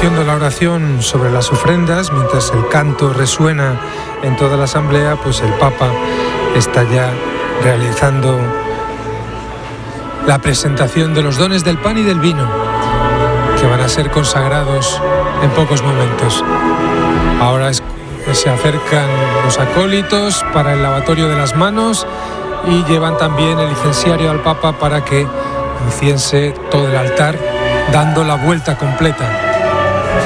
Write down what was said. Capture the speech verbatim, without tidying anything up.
haciendo la oración sobre las ofrendas, mientras el canto resuena en toda la asamblea, pues el Papa está ya realizando la presentación de los dones del pan y del vino, que van a ser consagrados en pocos momentos. Ahora es, se acercan los acólitos para el lavatorio de las manos y llevan también el incenciario al Papa para que inciense todo el altar, dando la vuelta completa.